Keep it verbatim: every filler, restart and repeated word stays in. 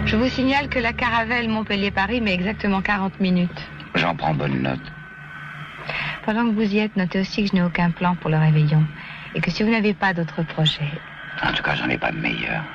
Je vous signale que la caravelle Montpellier-Paris met exactement quarante minutes. J'en prends bonne note. Pendant que vous y êtes, notez aussi que je n'ai aucun plan pour le réveillon. Et que si vous n'avez pas d'autres projets... En tout cas, j'en ai pas de meilleur.